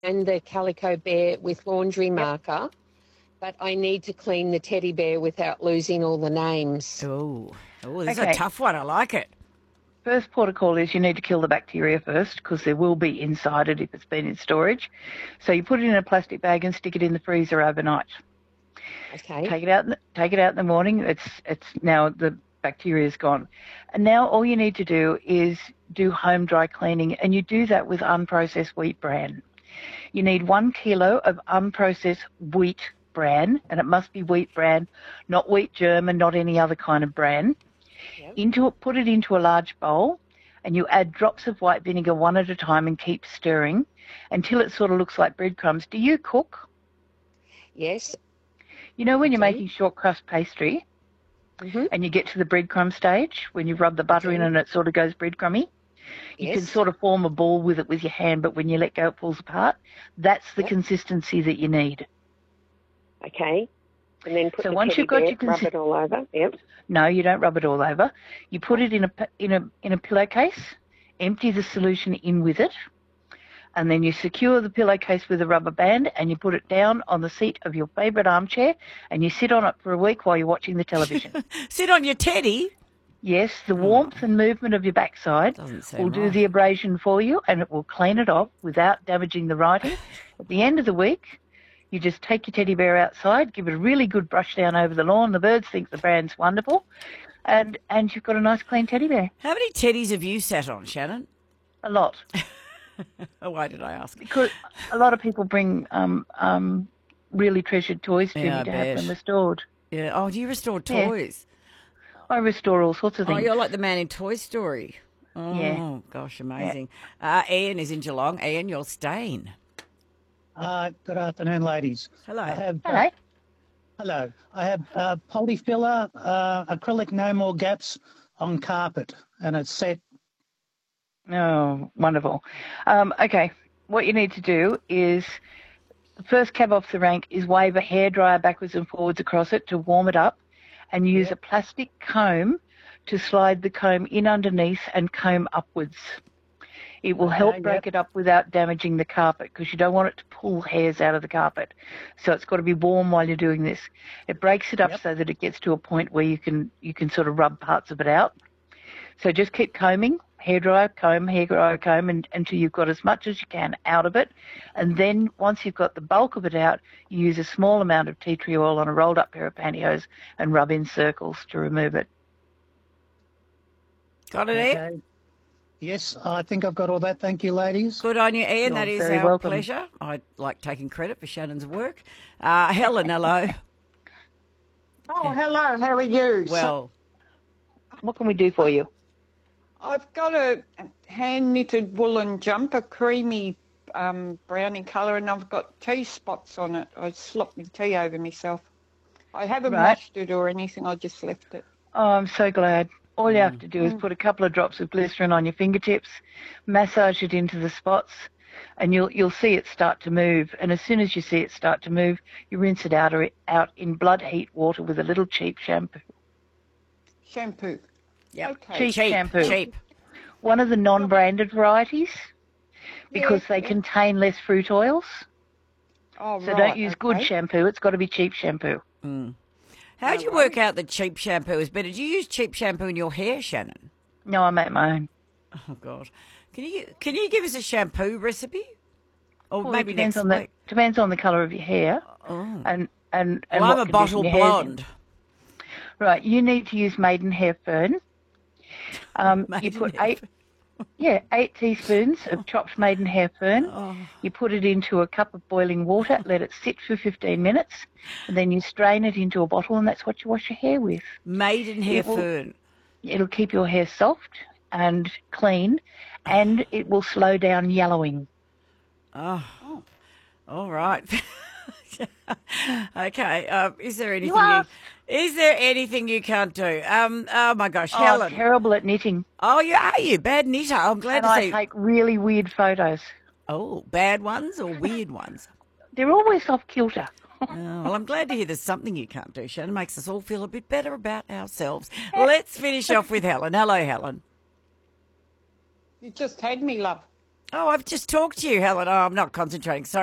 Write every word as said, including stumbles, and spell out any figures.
and the Calico Bear with laundry marker, but I need to clean the teddy bear without losing all the names. Oh, oh, this is Okay. a tough one. I like it. First protocol is you need to kill the bacteria first because there will be inside it if it's been in storage. So you put it in a plastic bag and stick it in the freezer overnight. Okay. Take it out. Take it out in the morning. It's it's now the bacteria is gone, and now all you need to do is do home dry cleaning, and you do that with unprocessed wheat bran. You need one kilo of unprocessed wheat bran, and it must be wheat bran, not wheat germ, and not any other kind of bran. Yep. Into it, put it into a large bowl, and you add drops of white vinegar one at a time and keep stirring until it sort of looks like breadcrumbs. Do you cook? Yes. You know when you're Okay. making short crust pastry Mm-hmm. and you get to the breadcrumb stage, when you rub the butter in Okay. and it sort of goes breadcrummy? You Yes. can sort of form a ball with it with your hand, but when you let go, it pulls apart. That's the Yep. consistency that you need. Okay. And then put So the once teddy you've got bear, your rub consi- it all over. Yep. No, you don't rub it all over. You put it in a p- in a in a pillowcase, empty the solution in with it, and then you secure the pillowcase with a rubber band, and you put it down on the seat of your favourite armchair, and you sit on it for a week while you're watching the television. Sit on your teddy. Yes, the warmth and movement of your backside Doesn't seem will do right. the abrasion for you, and it will clean it off without damaging the writing. At the end of the week, you just take your teddy bear outside, give it a really good brush down over the lawn. The birds think the brand's wonderful, and and you've got a nice clean teddy bear. How many teddies have you sat on, Shannon? A lot, Oh, why did I ask? because a lot of people bring um um really treasured toys to Yeah, I me to have bet. them restored. Yeah. Oh, do you restore Yeah. toys? I restore all sorts of Oh, things. you're like the man in Toy Story. Oh, Yeah. gosh, amazing. Uh, Ian is in Geelong. Ian, you're staying. Uh, good afternoon, ladies. Hello. I have uh, Hello. hello. I have uh, polyfiller uh, acrylic no more gaps on carpet, and it's set. Oh, wonderful. Um, okay, what you need to do is the first cab off the rank is wave a hairdryer backwards and forwards across it to warm it up, and use Yep. a plastic comb to slide the comb in underneath and comb upwards. It will help Okay, break yep. it up without damaging the carpet because you don't want it to pull hairs out of the carpet. So it's got to be warm while you're doing this. It breaks it up Yep. so that it gets to a point where you can you can sort of rub parts of it out. So just keep combing, hairdryer, comb, hairdryer, comb, and, until you've got as much as you can out of it. And then once you've got the bulk of it out, you use a small amount of tea tree oil on a rolled up pair of pantyhose and rub in circles to remove it. Got it, Ian? Okay. Yes, I think I've got all that. Thank you, ladies. Good on you, Ian. That You're is very our welcome. pleasure. I like taking credit for Shannon's work. Uh, Helen, hello. Oh, hello. How are you? Well, What can we do for you? I've got a hand knitted woolen jumper, creamy um, brownie colour, and I've got tea spots on it. I slopped my tea over myself. I haven't Right. washed it or anything. I just left it. Oh, I'm so glad. All you have to do is put a couple of drops of glycerin on your fingertips, massage it into the spots, and you'll you'll see it start to move. And as soon as you see it start to move, you rinse it out or out in blood heat water with a little cheap shampoo. Shampoo. yep. Okay. Cheap cheap, shampoo. cheap. One of the non-branded varieties because Yeah, they yeah. contain less fruit oils. Oh, So right. don't use good okay. shampoo. It's got to be cheap shampoo. How do No you work out that cheap shampoo is better? Do you use cheap shampoo in your hair, Shannon? No, I make my own. Oh, God. Can you can you give us a shampoo recipe? Or Well, maybe it depends next on the week? depends on the colour of your hair Oh. and and and Well, I'm what a condition bottle your hair's in. blonde. Right, you need to use maidenhair fern. Um, you put Maidenhair eight, yeah, eight teaspoons of chopped maidenhair fern. Oh. You put it into a cup of boiling water, let it sit for fifteen minutes, and then you strain it into a bottle, and that's what you wash your hair with. Maidenhair It will- fern. It'll keep your hair soft and clean, and it will slow down yellowing. Oh. All right. Okay. Um, is there anything you, asked. is there anything you can't do? Um. Oh my gosh, Oh, Helen. terrible at knitting, Oh, you are you bad knitter? I'm glad and to I see. take really weird photos. Oh, bad ones or weird ones? They're always off kilter. Oh, well, I'm glad to hear there's something you can't do, Shannon. Makes us all feel a bit better about ourselves. Let's finish off with Helen. Hello, Helen. You just had me, love. Oh, I've just talked to you, Helen. Oh, I'm not concentrating. Sorry.